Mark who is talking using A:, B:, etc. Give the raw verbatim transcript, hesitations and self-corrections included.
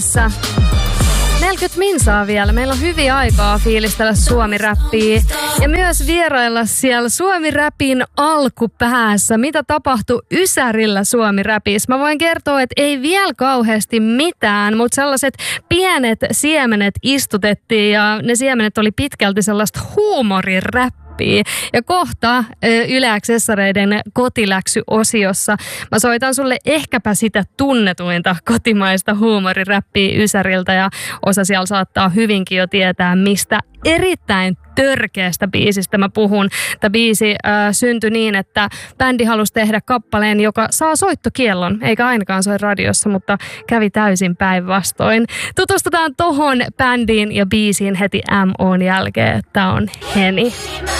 A: neljäkymmentä minsaa vielä. Meillä on hyviä aikaa fiilistellä Suomi-räppiä ja myös vierailla siellä Suomi-räpin alkupäässä. Mitä tapahtui Ysärillä Suomi-räpissä? Mä voin kertoa, että ei vielä kauheasti mitään, mutta sellaiset pienet siemenet istutettiin ja ne siemenet oli pitkälti sellaista huumoriräppiä. Ja kohta Yle X-essareiden kotiläksy-osiossa mä soitan sulle ehkäpä sitä tunnetuinta kotimaista huumoriräppiä Ysäriltä ja osa siellä saattaa hyvinkin jo tietää, mistä erittäin törkeästä biisistä mä puhun. Tämä biisi äh, syntyi niin, että bändi halusi tehdä kappaleen, joka saa soittokiellon, eikä ainakaan soi radiossa, mutta kävi täysin päinvastoin. Tutustutaan tohon bändiin ja biisiin heti M O:n jälkeen. Tää on Heni.